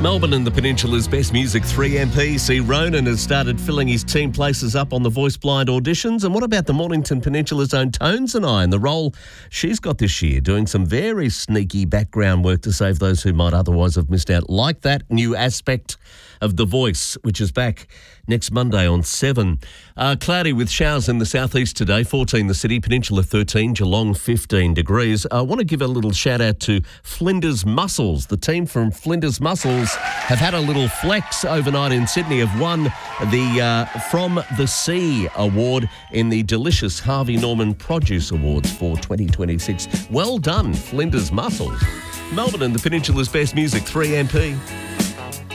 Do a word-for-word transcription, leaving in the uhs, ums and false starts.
Melbourne and the Peninsula's Best Music three M P. See, Ronan has started filling his team places up on the Voice Blind auditions. And what about the Mornington Peninsula's own Tones and I and the role she's got this year, doing some very sneaky background work to save those who might otherwise have missed out. Like that new aspect of The Voice, which is back next Monday on seven. Uh, cloudy with showers in the southeast today, fourteen the city, Peninsula thirteen, Geelong fifteen degrees. I want to give a little shout out to Flinders Mussels. The team from Flinders Mussels have had a little flex overnight in Sydney, have won the uh, From the Sea award in the delicious Harvey Norman Produce Awards for twenty twenty-six. Well done, Flinders Mussels. Melbourne and the Peninsula's Best Music three M P.